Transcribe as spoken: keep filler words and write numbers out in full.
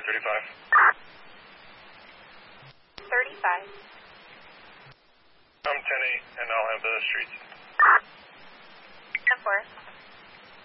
thirty-five. thirty-five. I'm ten eight, and I'll have the streets.